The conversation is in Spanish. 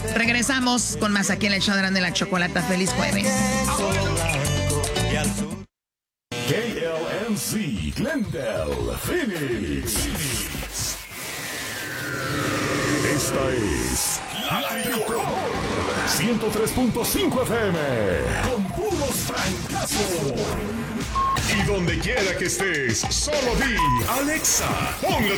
Regresamos con más aquí en el show de la Chocolata. Feliz jueves. KLMC, Glendale, Phoenix. Esta es La Mejor 103.5 FM con puros francazos. Y donde quiera que estés, solo di Alexa, pon la